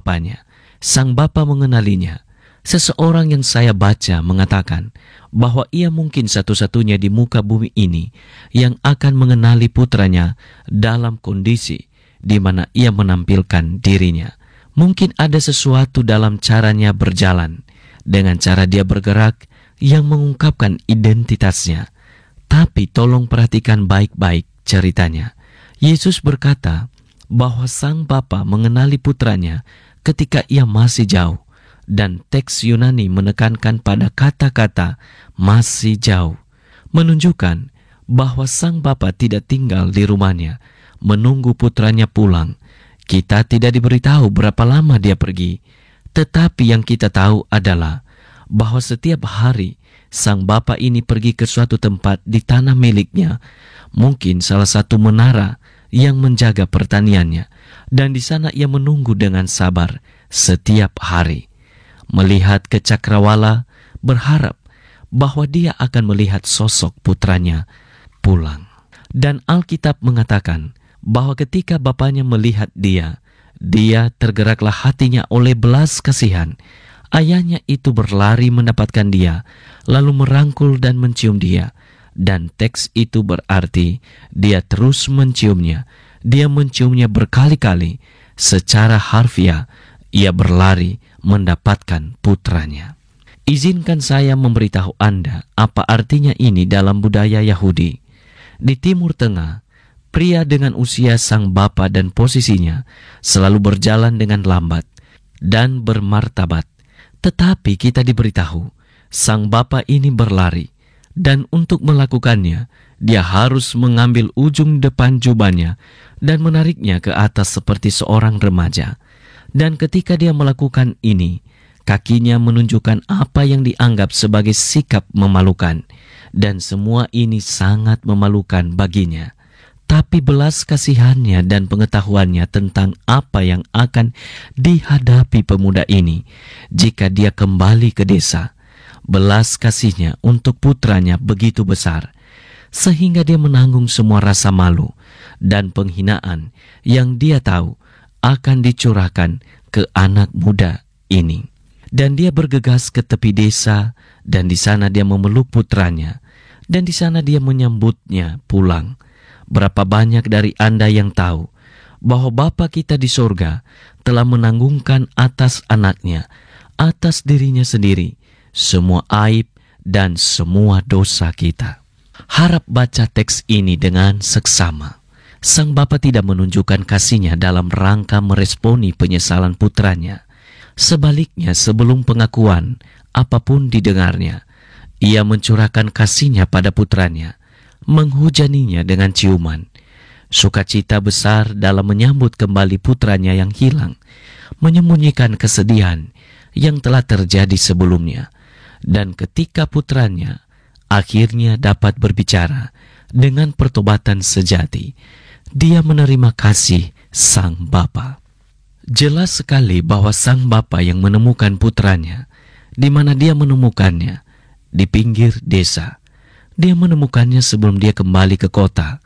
bapanya. Sang bapa mengenalinya. Seseorang yang saya baca mengatakan bahwa ia mungkin satu-satunya di muka bumi ini yang akan mengenali putranya dalam kondisi di mana ia menampilkan dirinya. Mungkin ada sesuatu dalam caranya berjalan, dengan cara dia bergerak yang mengungkapkan identitasnya. Tapi tolong perhatikan baik-baik ceritanya. Yesus berkata bahwa sang bapa mengenali putranya ketika ia masih jauh. Dan teks Yunani menekankan pada kata-kata masih jauh, menunjukkan bahwa sang bapa tidak tinggal di rumahnya, menunggu putranya pulang. Kita tidak diberitahu berapa lama dia pergi, tetapi yang kita tahu adalah bahwa setiap hari sang bapa ini pergi ke suatu tempat di tanah miliknya, mungkin salah satu menara yang menjaga pertaniannya, dan di sana ia menunggu dengan sabar setiap hari. Melihat ke cakrawala, berharap bahwa dia akan melihat sosok putranya pulang. Dan Alkitab mengatakan bahwa ketika bapaknya melihat dia tergeraklah hatinya oleh belas kasihan. Ayahnya itu berlari mendapatkan dia, lalu merangkul dan mencium dia. Dan teks itu berarti dia terus menciumnya. Dia menciumnya berkali-kali. Secara harfiah, ia berlari mendapatkan putranya. Izinkan saya memberitahu Anda apa artinya ini dalam budaya Yahudi. Di Timur Tengah, pria dengan usia sang bapa dan posisinya selalu berjalan dengan lambat dan bermartabat. Tetapi kita diberitahu, sang bapa ini berlari, dan untuk melakukannya, dia harus mengambil ujung depan jubahnya dan menariknya ke atas seperti seorang remaja. Dan ketika dia melakukan ini, kakinya menunjukkan apa yang dianggap sebagai sikap memalukan. Dan semua ini sangat memalukan baginya. Tapi belas kasihannya dan pengetahuannya tentang apa yang akan dihadapi pemuda ini jika dia kembali ke desa. Belas kasihnya untuk putranya begitu besar, sehingga dia menanggung semua rasa malu dan penghinaan yang dia tahu akan dicurahkan ke anak muda ini. Dan dia bergegas ke tepi desa, dan di sana dia memeluk putranya, dan di sana dia menyambutnya pulang. Berapa banyak dari Anda yang tahu bahwa Bapa kita di sorga telah menanggungkan atas anaknya, atas dirinya sendiri, semua aib dan semua dosa kita. Harap baca teks ini dengan seksama. Sang bapa tidak menunjukkan kasihnya dalam rangka meresponi penyesalan putranya. Sebaliknya, sebelum pengakuan apapun didengarnya, ia mencurahkan kasihnya pada putranya, menghujaninya dengan ciuman. Sukacita besar dalam menyambut kembali putranya yang hilang, menyembunyikan kesedihan yang telah terjadi sebelumnya. Dan ketika putranya akhirnya dapat berbicara dengan pertobatan sejati, dia menerima kasih sang bapa. Jelas sekali bahwa sang bapa yang menemukan putranya, di mana dia menemukannya, di pinggir desa. Dia menemukannya sebelum dia kembali ke kota.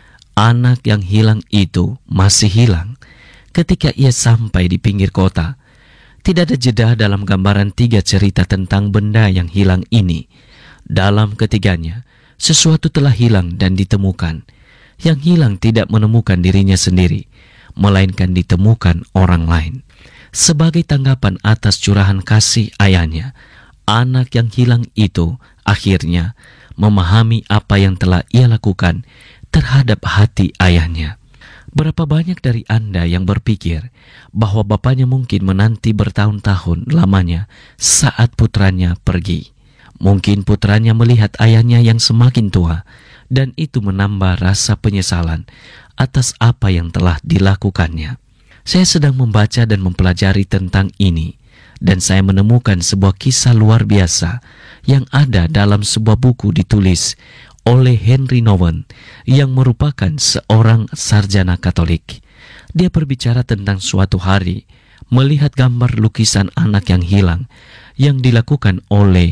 Anak yang hilang itu masih hilang ketika ia sampai di pinggir kota. Tidak ada jeda dalam gambaran 3 cerita tentang benda yang hilang ini. Dalam ketiganya, sesuatu telah hilang dan ditemukan. Yang hilang tidak menemukan dirinya sendiri, melainkan ditemukan orang lain. Sebagai tanggapan atas curahan kasih ayahnya, anak yang hilang itu akhirnya memahami apa yang telah ia lakukan terhadap hati ayahnya. Berapa banyak dari Anda yang berpikir bahwa bapaknya mungkin menanti bertahun-tahun lamanya saat putranya pergi. Mungkin putranya melihat ayahnya yang semakin tua, dan itu menambah rasa penyesalan atas apa yang telah dilakukannya. Saya sedang membaca dan mempelajari tentang ini, dan saya menemukan sebuah kisah luar biasa yang ada dalam sebuah buku ditulis oleh Henry Nouwen yang merupakan seorang sarjana Katolik. Dia berbicara tentang suatu hari melihat gambar lukisan anak yang hilang yang dilakukan oleh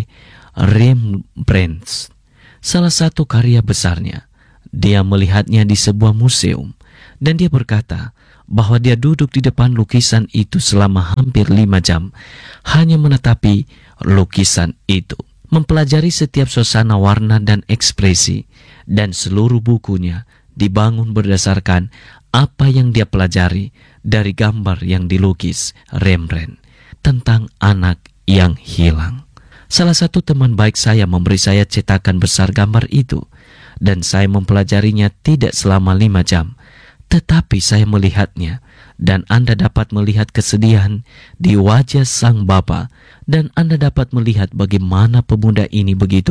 Rembrandt, salah satu karya besarnya. Dia melihatnya di sebuah museum dan dia berkata, bahwa dia duduk di depan lukisan itu selama hampir 5 jam, hanya menatapi lukisan itu, mempelajari setiap suasana warna dan ekspresi, dan seluruh bukunya dibangun berdasarkan apa yang dia pelajari dari gambar yang dilukis Rembrandt tentang anak yang hilang. Salah satu teman baik saya memberi saya cetakan besar gambar itu, dan saya mempelajarinya tidak selama 5 jam. Tetapi saya melihatnya, dan Anda dapat melihat kesedihan di wajah sang bapa, dan Anda dapat melihat bagaimana pemuda ini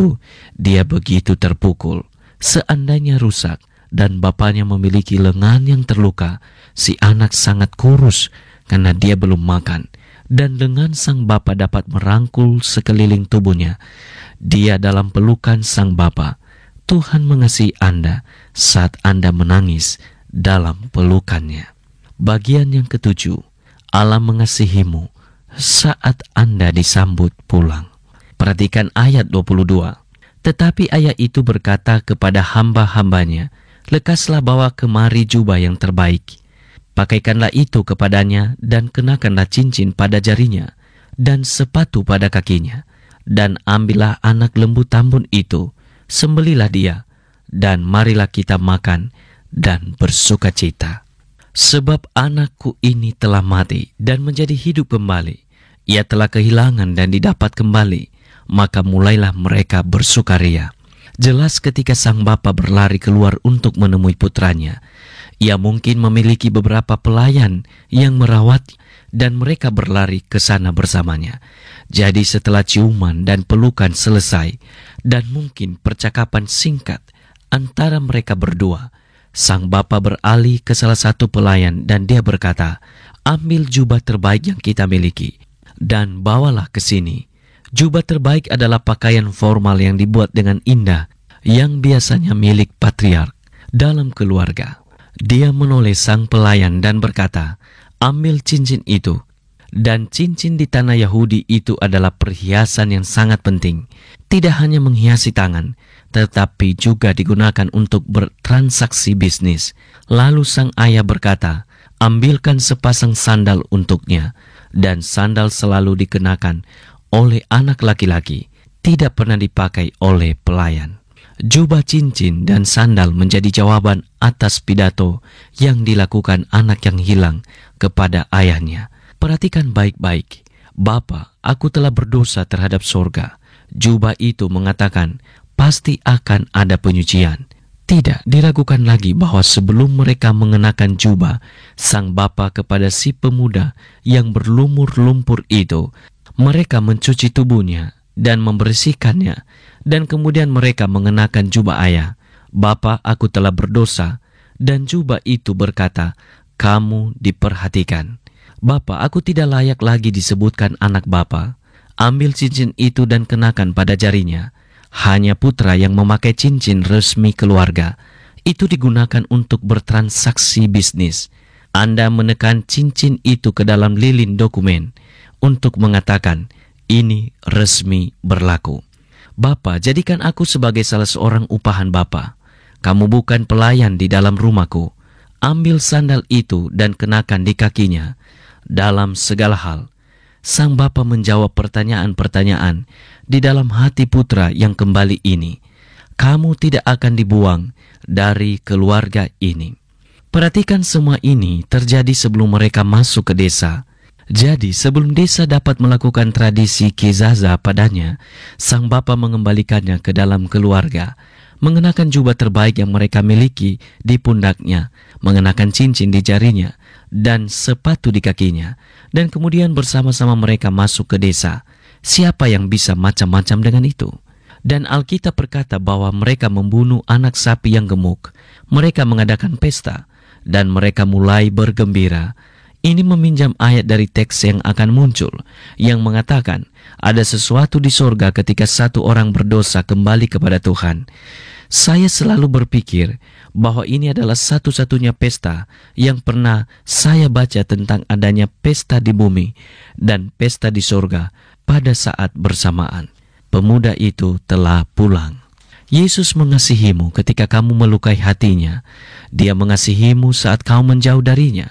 dia begitu terpukul. Seandainya rusak, dan bapaknya memiliki lengan yang terluka, si anak sangat kurus karena dia belum makan, dan lengan sang bapa dapat merangkul sekeliling tubuhnya. Dia dalam pelukan sang bapa. Tuhan mengasihi Anda saat Anda menangis dalam pelukannya. Bagian yang ketujuh, Allah mengasihimu saat Anda disambut pulang. Perhatikan ayat 22. Tetapi ayah itu berkata kepada hamba-hambanya, lekaslah bawa kemari jubah yang terbaik. Pakaikanlah itu kepadanya dan kenakanlah cincin pada jarinya dan sepatu pada kakinya. Dan ambillah anak lembu tambun itu, sembelilah dia, dan marilah kita makan dan bersukacita. Sebab anakku ini telah mati dan menjadi hidup kembali. Ia telah kehilangan dan didapat kembali. Maka mulailah mereka bersukaria. Jelas ketika sang bapa berlari keluar untuk menemui putranya, ia mungkin memiliki beberapa pelayan yang merawat dan mereka berlari ke sana bersamanya. Jadi setelah ciuman dan pelukan selesai dan mungkin percakapan singkat antara mereka berdua, sang bapa beralih ke salah satu pelayan dan dia berkata, ambil jubah terbaik yang kita miliki dan bawalah ke sini. Jubah terbaik adalah pakaian formal yang dibuat dengan indah yang biasanya milik patriark dalam keluarga. Dia menoleh sang pelayan dan berkata, ambil cincin itu. Dan cincin di tanah Yahudi itu adalah perhiasan yang sangat penting. Tidak hanya menghiasi tangan, tetapi juga digunakan untuk bertransaksi bisnis. Lalu sang ayah berkata, ambilkan sepasang sandal untuknya. Dan sandal selalu dikenakan oleh anak laki-laki, tidak pernah dipakai oleh pelayan. Jubah, cincin, dan sandal menjadi jawaban atas pidato yang dilakukan anak yang hilang kepada ayahnya. Perhatikan baik-baik, Bapa, aku telah berdosa terhadap sorga. Jubah itu mengatakan, pasti akan ada penyucian. Tidak diragukan lagi bahwa sebelum mereka mengenakan jubah, sang bapa kepada si pemuda yang berlumur lumpur itu, mereka mencuci tubuhnya dan membersihkannya, dan kemudian mereka mengenakan jubah ayah. Bapa, aku telah berdosa. Dan jubah itu berkata, kamu diperhatikan. Bapa, aku tidak layak lagi disebutkan anak bapa. Ambil cincin itu dan kenakan pada jarinya. Hanya putra yang memakai cincin resmi keluarga. Itu digunakan untuk bertransaksi bisnis. Anda menekan cincin itu ke dalam lilin dokumen untuk mengatakan, ini resmi berlaku. Bapa, jadikan aku sebagai salah seorang upahan Bapa. Kamu bukan pelayan di dalam rumahku. Ambil sandal itu dan kenakan di kakinya. Dalam segala hal, sang bapa menjawab pertanyaan-pertanyaan di dalam hati putra yang kembali ini. Kamu tidak akan dibuang dari keluarga ini. Perhatikan semua ini terjadi sebelum mereka masuk ke desa. Jadi sebelum desa dapat melakukan tradisi kezaza padanya, sang bapa mengembalikannya ke dalam keluarga, mengenakan jubah terbaik yang mereka miliki di pundaknya, mengenakan cincin di jarinya, dan sepatu di kakinya, dan kemudian bersama-sama mereka masuk ke desa. Siapa yang bisa macam-macam dengan itu? Dan Alkitab berkata bahwa mereka membunuh anak sapi yang gemuk. Mereka mengadakan pesta, dan mereka mulai bergembira. Ini meminjam ayat dari teks yang akan muncul, yang mengatakan ada sesuatu di sorga ketika satu orang berdosa kembali kepada Tuhan. Saya selalu berpikir bahwa ini adalah satu-satunya pesta yang pernah saya baca tentang adanya pesta di bumi dan pesta di sorga pada saat bersamaan. Pemuda itu telah pulang. Yesus mengasihimu ketika kamu melukai hatinya. Dia mengasihimu saat kau menjauh darinya.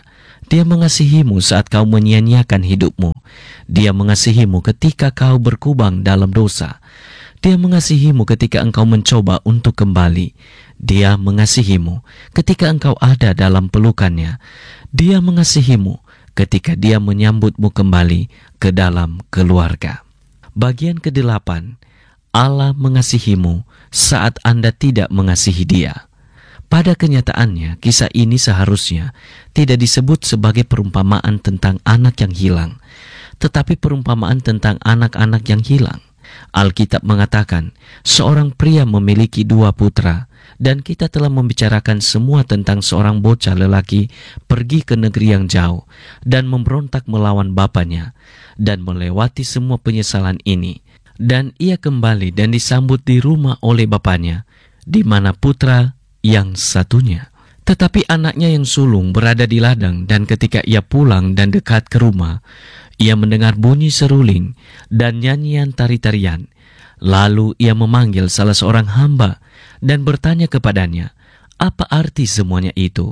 Dia mengasihimu saat kau menyia-nyiakan hidupmu. Dia mengasihimu ketika kau berkubang dalam dosa. Dia mengasihimu ketika engkau mencoba untuk kembali. Dia mengasihimu ketika engkau ada dalam pelukannya. Dia mengasihimu ketika dia menyambutmu kembali ke dalam keluarga. Bagian ke-8, Allah mengasihimu saat Anda tidak mengasihi Dia. Pada kenyataannya, kisah ini seharusnya tidak disebut sebagai perumpamaan tentang anak yang hilang, tetapi perumpamaan tentang anak-anak yang hilang. Alkitab mengatakan, seorang pria memiliki 2 putra, dan kita telah membicarakan semua tentang seorang bocah lelaki pergi ke negeri yang jauh dan memberontak melawan bapaknya dan melewati semua penyesalan ini. Dan ia kembali dan disambut di rumah oleh bapaknya, di mana putra yang satunya. Tetapi anaknya yang sulung berada di ladang, dan ketika ia pulang dan dekat ke rumah, ia mendengar bunyi seruling dan nyanyian tari-tarian. Lalu ia memanggil salah seorang hamba dan bertanya kepadanya, "Apa arti semuanya itu?"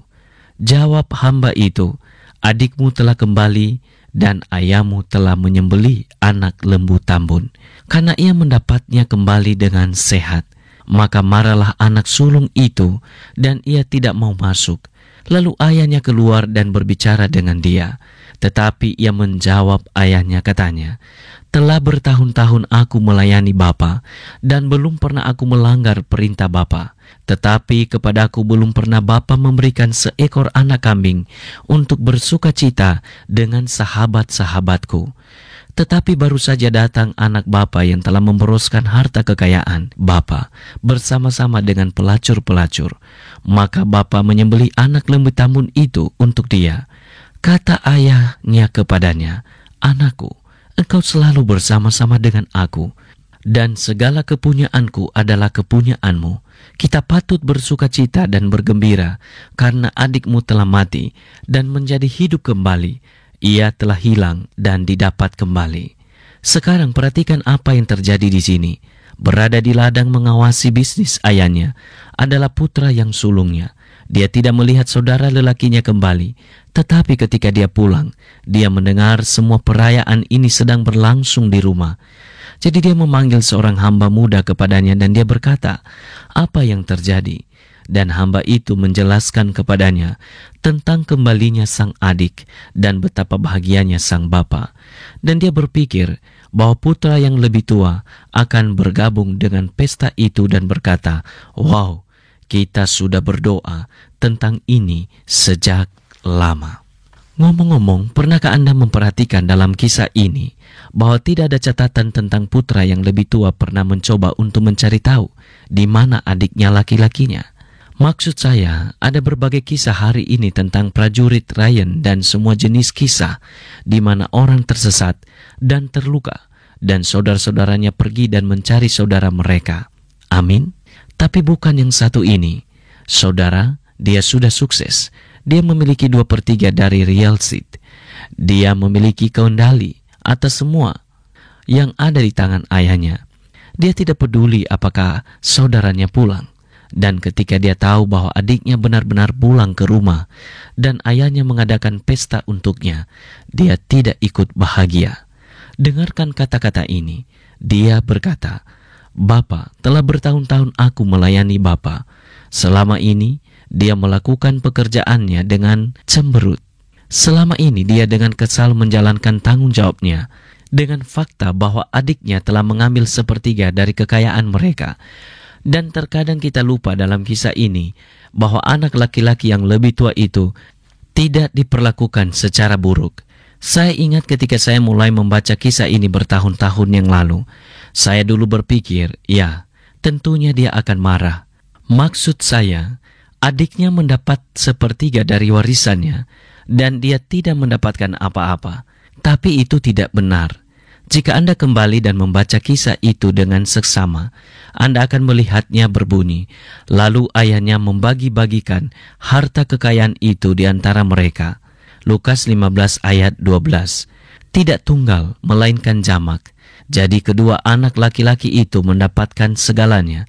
Jawab hamba itu, "Adikmu telah kembali dan ayahmu telah menyembelih anak lembu tambun, karena ia mendapatnya kembali dengan sehat." Maka marahlah anak sulung itu dan ia tidak mau masuk. Lalu ayahnya keluar dan berbicara dengan dia. Tetapi ia menjawab ayahnya, katanya, "Telah bertahun-tahun aku melayani Bapa dan belum pernah aku melanggar perintah Bapa. Tetapi kepadaku belum pernah Bapa memberikan seekor anak kambing untuk bersukacita dengan sahabat-sahabatku. Tetapi baru saja datang anak Bapa yang telah memboroskan harta kekayaan Bapa bersama-sama dengan pelacur-pelacur. Maka Bapa menyembelih anak lembu tambun itu untuk dia. Kata ayahnya kepadanya, 'Anakku, engkau selalu bersama-sama dengan aku, dan segala kepunyaanku adalah kepunyaanmu. Kita patut bersukacita dan bergembira, karena adikmu telah mati dan menjadi hidup kembali. Ia telah hilang dan didapat kembali.' Sekarang perhatikan apa yang terjadi di sini. Berada di ladang mengawasi bisnis ayahnya adalah putra yang sulungnya. Dia tidak melihat saudara lelakinya kembali, tetapi ketika dia pulang, dia mendengar semua perayaan ini sedang berlangsung di rumah. Jadi dia memanggil seorang hamba muda kepadanya dan dia berkata, 'Apa yang terjadi?' Dan hamba itu menjelaskan kepadanya tentang kembalinya sang adik dan betapa bahagianya sang bapa. Dan dia berpikir bahwa putra yang lebih tua akan bergabung dengan pesta itu dan berkata, 'Wow, kita sudah berdoa tentang ini sejak lama.'" Ngomong-ngomong, pernahkah Anda memperhatikan dalam kisah ini bahwa tidak ada catatan tentang putra yang lebih tua pernah mencoba untuk mencari tahu di mana adiknya laki-lakinya? Maksud saya, ada berbagai kisah hari ini tentang prajurit Ryan dan semua jenis kisah di mana orang tersesat dan terluka dan saudara-saudaranya pergi dan mencari saudara mereka. Amin. Tapi bukan yang satu ini. Saudara, dia sudah sukses. Dia memiliki 2/3 dari real estate. Dia memiliki kendali atas semua yang ada di tangan ayahnya. Dia tidak peduli apakah saudaranya pulang. Dan ketika dia tahu bahwa adiknya benar-benar pulang ke rumah dan ayahnya mengadakan pesta untuknya, dia tidak ikut bahagia. Dengarkan kata-kata ini. Dia berkata, "Bapa, telah bertahun-tahun aku melayani Bapa. Selama ini dia melakukan pekerjaannya dengan cemberut. Selama ini dia dengan kesal menjalankan tanggung jawabnya dengan fakta bahwa adiknya telah mengambil 1/3 dari kekayaan mereka." Dan terkadang kita lupa dalam kisah ini bahwa anak laki-laki yang lebih tua itu tidak diperlakukan secara buruk. Saya ingat ketika saya mulai membaca kisah ini bertahun-tahun yang lalu. Saya dulu berpikir, ya, tentunya dia akan marah. Maksud saya, adiknya mendapat 1/3 dari warisannya dan dia tidak mendapatkan apa-apa. Tapi itu tidak benar. Jika Anda kembali dan membaca kisah itu dengan seksama, Anda akan melihatnya berbunyi, lalu ayahnya membagi-bagikan harta kekayaan itu di antara mereka. Lukas 15 ayat 12. Tidak tunggal, melainkan jamak. Jadi kedua anak laki-laki itu mendapatkan segalanya.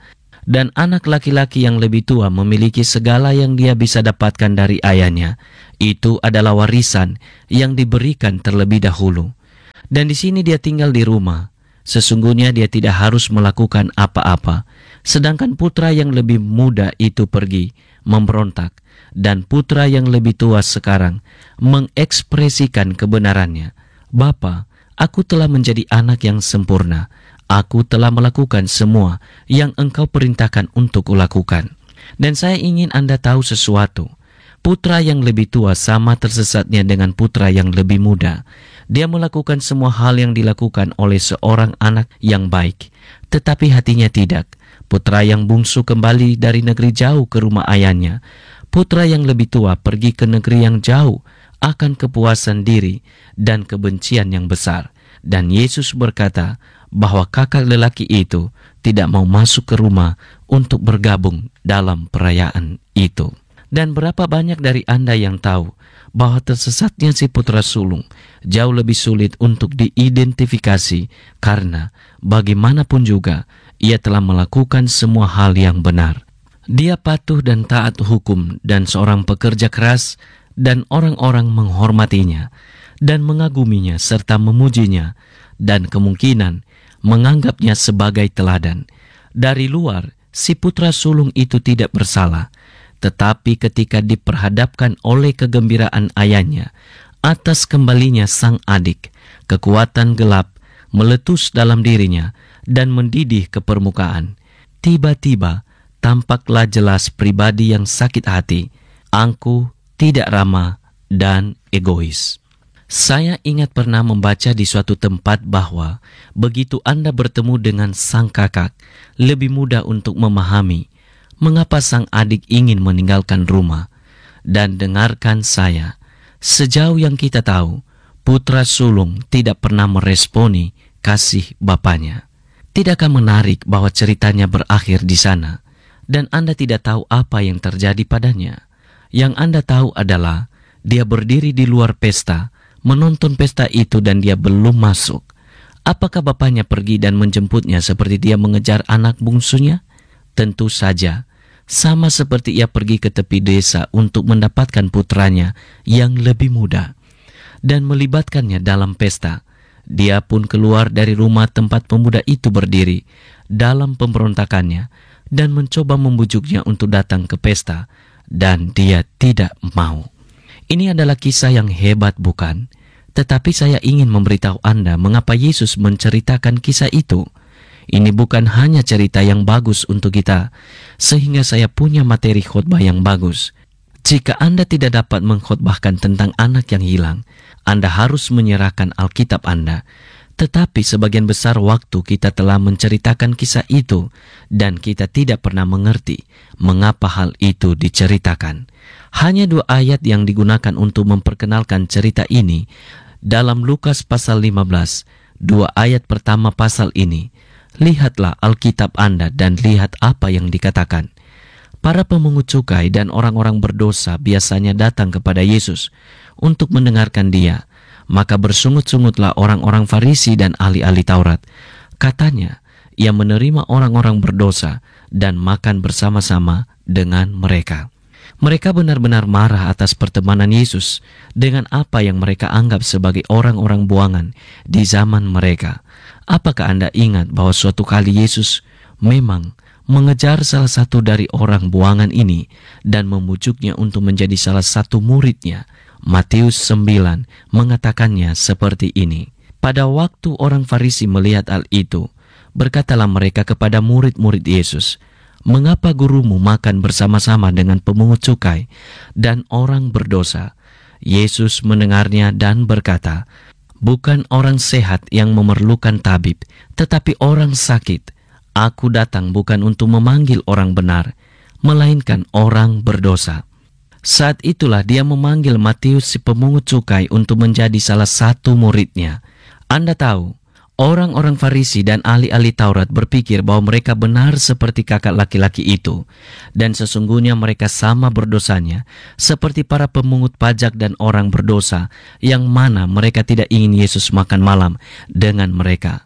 Dan anak laki-laki yang lebih tua memiliki segala yang dia bisa dapatkan dari ayahnya. Itu adalah warisan yang diberikan terlebih dahulu. Dan di sini dia tinggal di rumah. Sesungguhnya dia tidak harus melakukan apa-apa. Sedangkan putra yang lebih muda itu pergi, memberontak. Dan putra yang lebih tua sekarang mengekspresikan kebenarannya. Bapa, aku telah menjadi anak yang sempurna. Aku telah melakukan semua yang Engkau perintahkan untuk kulakukan. Dan saya ingin Anda tahu sesuatu. Putra yang lebih tua sama tersesatnya dengan putra yang lebih muda. Dia melakukan semua hal yang dilakukan oleh seorang anak yang baik, tetapi hatinya tidak. Putra yang bungsu kembali dari negeri jauh ke rumah ayahnya. Putra yang lebih tua pergi ke negeri yang jauh akan kepuasan diri dan kebencian yang besar. Dan Yesus berkata bahwa kakak lelaki itu tidak mau masuk ke rumah untuk bergabung dalam perayaan itu. Dan berapa banyak dari Anda yang tahu bahwa tersesatnya si putra sulung jauh lebih sulit untuk diidentifikasi karena bagaimanapun juga ia telah melakukan semua hal yang benar. Dia patuh dan taat hukum dan seorang pekerja keras, dan orang-orang menghormatinya dan mengaguminya serta memujinya, dan kemungkinan menganggapnya sebagai teladan. Dari luar, si putra sulung itu tidak bersalah, tetapi ketika diperhadapkan oleh kegembiraan ayahnya atas kembalinya sang adik, kekuatan gelap meletus dalam dirinya dan mendidih ke permukaan. Tiba-tiba tampaklah jelas pribadi yang sakit hati, angkuh, tidak ramah, dan egois. Saya ingat pernah membaca di suatu tempat bahwa begitu Anda bertemu dengan sang kakak, lebih mudah untuk memahami mengapa sang adik ingin meninggalkan rumah. Dan dengarkan saya, sejauh yang kita tahu, putra sulung tidak pernah meresponi kasih bapaknya. Tidakkah menarik bahwa ceritanya berakhir di sana, dan Anda tidak tahu apa yang terjadi padanya? Yang Anda tahu adalah dia berdiri di luar pesta, menonton pesta itu dan dia belum masuk. Apakah bapaknya pergi dan menjemputnya seperti dia mengejar anak bungsunya? Tentu saja, sama seperti ia pergi ke tepi desa untuk mendapatkan putranya yang lebih muda dan melibatkannya dalam pesta. Dia pun keluar dari rumah tempat pemuda itu berdiri dalam pemberontakannya dan mencoba membujuknya untuk datang ke pesta. Dan dia tidak mau. Ini adalah kisah yang hebat, bukan? Tetapi saya ingin memberitahu Anda mengapa Yesus menceritakan kisah itu. Ini bukan hanya cerita yang bagus untuk kita, sehingga saya punya materi khotbah yang bagus. Jika Anda tidak dapat mengkhotbahkan tentang anak yang hilang, Anda harus menyerahkan Alkitab Anda. Tetapi sebagian besar waktu kita telah menceritakan kisah itu dan kita tidak pernah mengerti mengapa hal itu diceritakan. Hanya 2 ayat yang digunakan untuk memperkenalkan cerita ini dalam Lukas pasal 15, 2 ayat pertama pasal ini. Lihatlah Alkitab Anda dan lihat apa yang dikatakan. Para pemungut cukai dan orang-orang berdosa biasanya datang kepada Yesus untuk mendengarkan Dia. Maka bersungut-sungutlah orang-orang Farisi dan ahli-ahli Taurat. Katanya, ia menerima orang-orang berdosa dan makan bersama-sama dengan mereka. Mereka benar-benar marah atas pertemanan Yesus dengan apa yang mereka anggap sebagai orang-orang buangan di zaman mereka. Apakah Anda ingat bahwa suatu kali Yesus memang mengejar salah satu dari orang buangan ini dan membujuknya untuk menjadi salah satu muridnya? Matius 9 mengatakannya seperti ini. Pada waktu orang Farisi melihat hal itu, berkatalah mereka kepada murid-murid Yesus, "Mengapa gurumu makan bersama-sama dengan pemungut cukai dan orang berdosa?" Yesus mendengarnya dan berkata, "Bukan orang sehat yang memerlukan tabib, tetapi orang sakit. Aku datang bukan untuk memanggil orang benar, melainkan orang berdosa." Saat itulah dia memanggil Matius si pemungut cukai untuk menjadi salah satu muridnya. Anda tahu, orang-orang Farisi dan ahli-ahli Taurat berpikir bahwa mereka benar seperti kakak laki-laki itu. Dan sesungguhnya mereka sama berdosanya, seperti para pemungut pajak dan orang berdosa, yang mana mereka tidak ingin Yesus makan malam dengan mereka.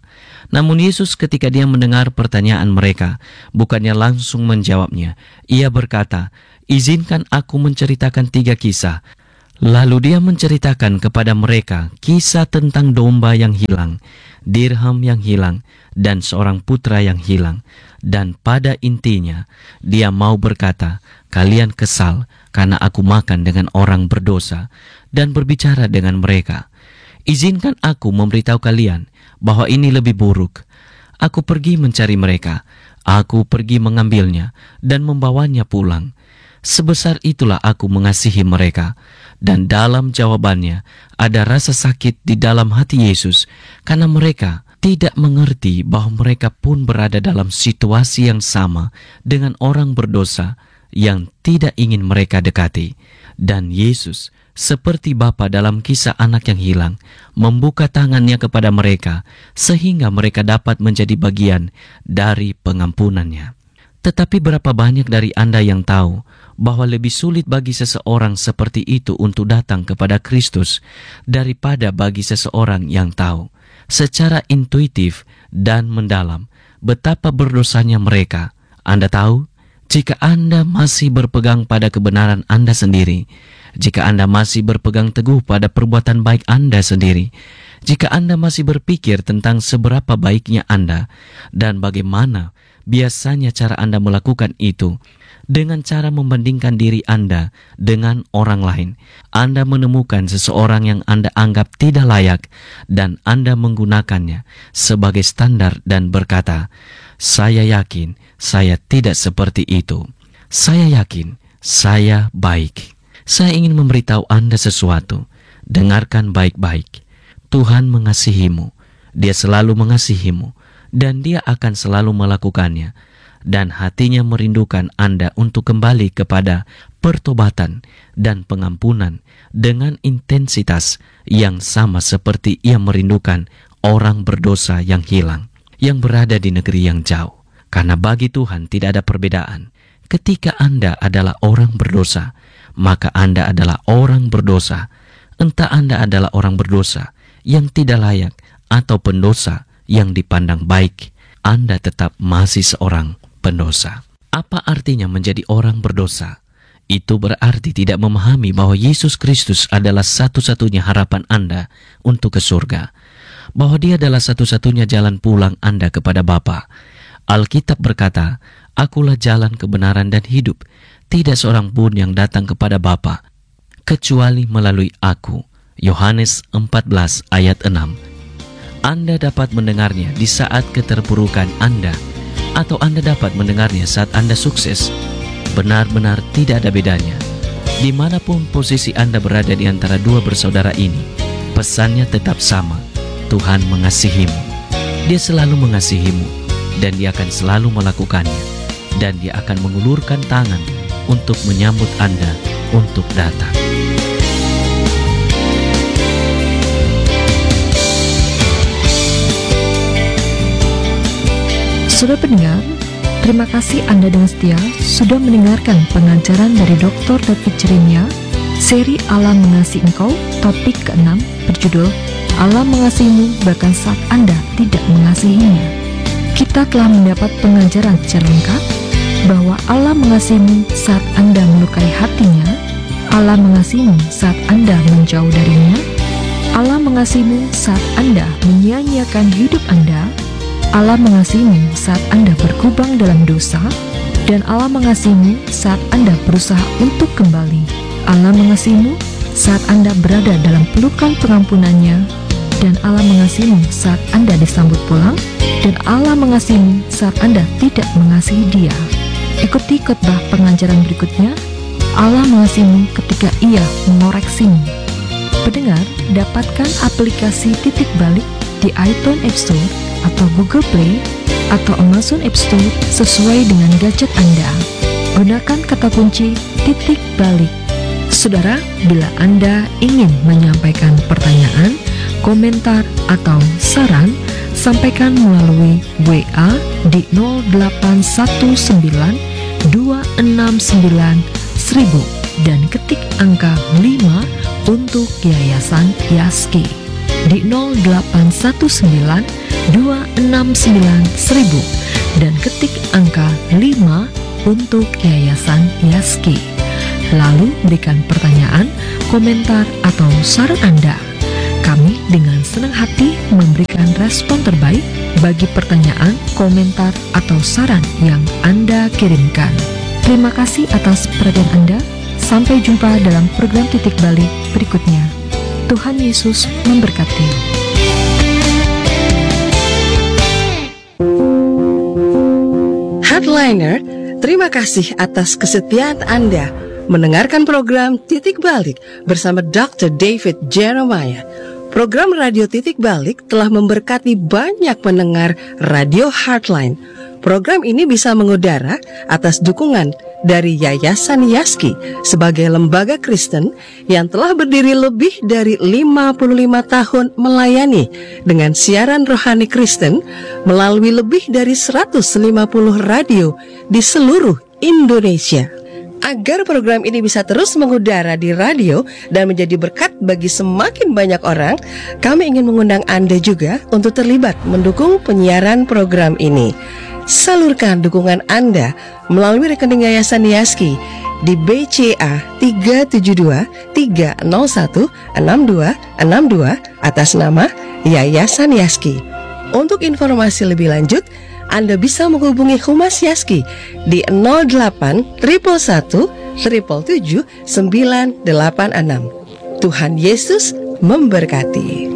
Namun Yesus ketika dia mendengar pertanyaan mereka, bukannya langsung menjawabnya. Ia berkata, "Izinkan aku menceritakan 3 kisah." Lalu dia menceritakan kepada mereka kisah tentang domba yang hilang, dirham yang hilang, dan seorang putra yang hilang. Dan pada intinya, dia mau berkata, "Kalian kesal karena aku makan dengan orang berdosa," dan berbicara dengan mereka. "Izinkan aku memberitahu kalian bahwa ini lebih buruk. Aku pergi mencari mereka, aku pergi mengambilnya dan membawanya pulang. Sebesar itulah aku mengasihi mereka." Dan dalam jawabannya ada rasa sakit di dalam hati Yesus karena mereka tidak mengerti bahwa mereka pun berada dalam situasi yang sama dengan orang berdosa yang tidak ingin mereka dekati. Dan Yesus, seperti Bapa dalam kisah anak yang hilang, membuka tangannya kepada mereka sehingga mereka dapat menjadi bagian dari pengampunannya. Tetapi berapa banyak dari Anda yang tahu bahwa lebih sulit bagi seseorang seperti itu untuk datang kepada Kristus daripada bagi seseorang yang tahu secara intuitif dan mendalam betapa berdosanya mereka. Anda tahu, jika Anda masih berpegang pada kebenaran Anda sendiri, jika Anda masih berpegang teguh pada perbuatan baik Anda sendiri, jika Anda masih berpikir tentang seberapa baiknya Anda dan bagaimana biasanya cara Anda melakukan itu, dengan cara membandingkan diri Anda dengan orang lain, Anda menemukan seseorang yang Anda anggap tidak layak dan Anda menggunakannya sebagai standar dan berkata, "Saya yakin saya tidak seperti itu. Saya yakin saya baik." Saya ingin memberitahu Anda sesuatu. Dengarkan baik-baik. Tuhan mengasihimu. Dia selalu mengasihimu dan Dia akan selalu melakukannya. Dan hatinya merindukan Anda untuk kembali kepada pertobatan dan pengampunan dengan intensitas yang sama seperti Ia merindukan orang berdosa yang hilang, yang berada di negeri yang jauh. Karena bagi Tuhan tidak ada perbedaan. Ketika Anda adalah orang berdosa, maka Anda adalah orang berdosa. Entah Anda adalah orang berdosa yang tidak layak atau pendosa yang dipandang baik, Anda tetap masih seorang pendosa. Apa artinya menjadi orang berdosa? Itu berarti tidak memahami bahwa Yesus Kristus adalah satu-satunya harapan Anda untuk ke surga, bahwa Dia adalah satu-satunya jalan pulang Anda kepada Bapa. Alkitab berkata, "Akulah jalan, kebenaran, dan hidup. Tidak seorang pun yang datang kepada Bapa kecuali melalui Aku." Yohanes 14 ayat 6. Anda dapat mendengarnya di saat keterpurukan Anda, atau Anda dapat mendengarnya saat Anda sukses. Benar-benar tidak ada bedanya. Dimanapun posisi Anda berada di antara dua bersaudara ini, pesannya tetap sama. Tuhan mengasihimu. Dia selalu mengasihimu, dan Dia akan selalu melakukannya. Dan Dia akan mengulurkan tangan untuk menyambut Anda untuk datang. Saudara pendengar, terima kasih Anda dengan setia sudah mendengarkan pengajaran dari Dr. David Jeremia, seri Allah Mengasihi Engkau, topik ke-6 berjudul Allah Mengasihimu bahkan saat Anda tidak mengasihinya. Kita telah mendapat pengajaran secara lengkap bahwa Allah mengasihimu saat Anda melukai hatinya, Allah mengasihimu saat Anda menjauh darinya, Allah mengasihimu saat Anda menyia-nyiakan hidup Anda, Allah mengasihimu saat Anda berkubang dalam dosa, dan Allah mengasihimu saat Anda berusaha untuk kembali. Allah mengasihimu saat Anda berada dalam pelukan pengampunannya, dan Allah mengasihimu saat Anda disambut pulang, dan Allah mengasihimu saat Anda tidak mengasihi Dia. Ikuti khotbah pengajaran berikutnya. Allah mengasihimu ketika Ia mengoreksimu. Pendengar, dapatkan aplikasi Titik Balik di iTunes App Store atau Google Play atau Amazon App Store sesuai dengan gadget Anda. Gunakan kata kunci Titik Balik. Saudara, bila Anda ingin menyampaikan pertanyaan, komentar, atau saran, sampaikan melalui WA di 0819 269 1000 dan ketik angka 5 untuk Yayasan Yaski di 0819 dan ketik angka 5 untuk Yayasan Yaski. Lalu berikan pertanyaan, komentar, atau saran Anda. Kami dengan senang hati memberikan respon terbaik bagi pertanyaan, komentar, atau saran yang Anda kirimkan. Terima kasih atas perhatian Anda. Sampai jumpa dalam program Titik Balik berikutnya. Tuhan Yesus memberkati. Headliner, terima kasih atas kesetiaan Anda mendengarkan program Titik Balik bersama Dr. David Jeremiah. Program Radio Titik Balik telah memberkati banyak pendengar Radio Heartline. Program ini bisa mengudara atas dukungan dari Yayasan Yaski sebagai lembaga Kristen yang telah berdiri lebih dari 55 tahun melayani dengan siaran rohani Kristen melalui lebih dari 150 radio di seluruh Indonesia. Agar program ini bisa terus mengudara di radio dan menjadi berkat bagi semakin banyak orang, kami ingin mengundang Anda juga untuk terlibat mendukung penyiaran program ini. Salurkan dukungan Anda melalui rekening Yayasan Yaski di BCA 372-301-6262 atas nama Yayasan Yaski. Untuk informasi lebih lanjut, Anda bisa menghubungi Humas Yaski di 08 111 777 986. Tuhan Yesus memberkati.